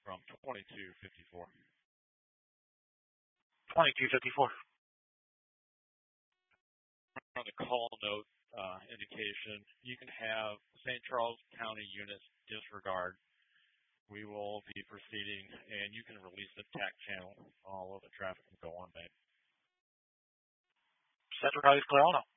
from 2254. 2254. On the call note indication, you can have St. Charles County units disregard. We will be proceeding, and you can release the TAC channel. All of the traffic can go on, mate. Central County is clear on.